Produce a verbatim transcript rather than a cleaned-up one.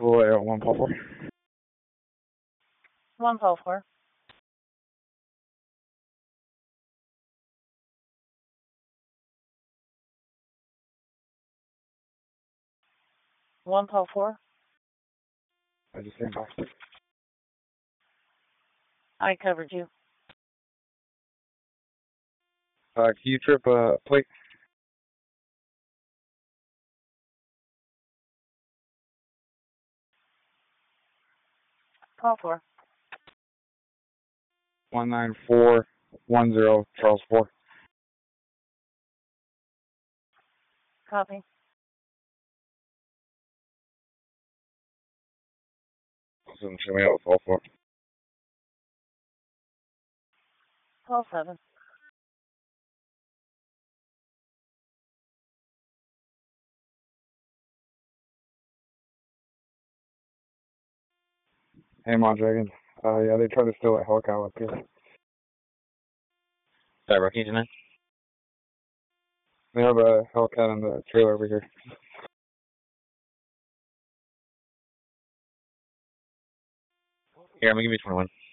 Layout one Paul four. One Paul four. One Paul four. I just came back. I covered you. Uh, can you trip uh, plate? Paul four. One nine four one zero Charles four. Copy. Awesome. Show me out Paul four. Paul seven. Hey, Mondragon. Uh, yeah, they tried to steal a Hellcow up here. Sorry, bro, can you tonight? They have a Hellcat in the trailer over here. Here, I'm gonna give you twenty-one.